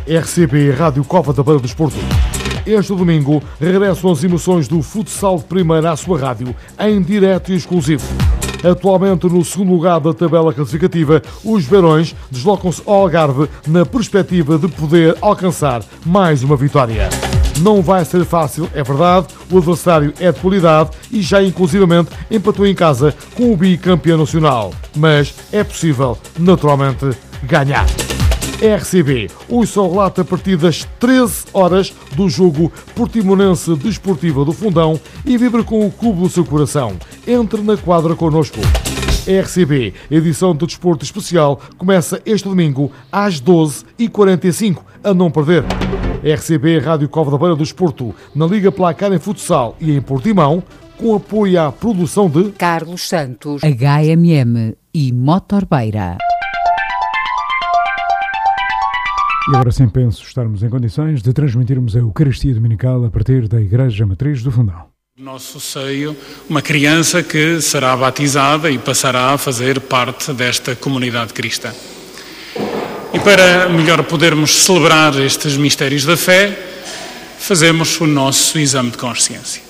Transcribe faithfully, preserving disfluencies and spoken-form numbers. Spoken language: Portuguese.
R C B Rádio Cova da Beira do Desporto. Este domingo regressam as emoções do futsal de primeira à sua rádio, em direto e exclusivo. Atualmente no segundo lugar da tabela classificativa, os Beirões deslocam-se ao Algarve na perspectiva de poder alcançar mais uma vitória. Não vai ser fácil, é verdade, o adversário é de qualidade e já inclusivamente empatou em casa com o bicampeão nacional. Mas é possível, naturalmente, ganhar. R C B, hoje só relata a partir das treze horas do jogo Portimonense Desportiva do Fundão e vibra com o clube do seu coração. Entre na quadra connosco. R C B, edição de Desporto Especial, começa este domingo às doze e quarenta e cinco, a não perder. R C B Rádio Cova da Beira do Desporto, na Liga Placar em Futsal e em Portimão, com apoio à produção de Carlos Santos, H M M e Motor Beira. E agora sim penso estarmos em condições de transmitirmos a Eucaristia Dominical a partir da Igreja Matriz do Fundão. No nosso seio, uma criança que será batizada e passará a fazer parte desta comunidade cristã. E para melhor podermos celebrar estes mistérios da fé, fazemos o nosso exame de consciência.